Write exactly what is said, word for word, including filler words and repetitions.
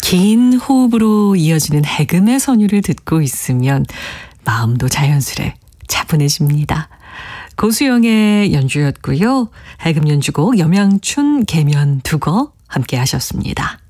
긴 호흡으로 이어지는 해금의 선율을 듣고 있으면 마음도 자연스레 차분해집니다. 고수영의 연주였고요. 해금 연주곡 염양춘 계면 두거 함께 하셨습니다.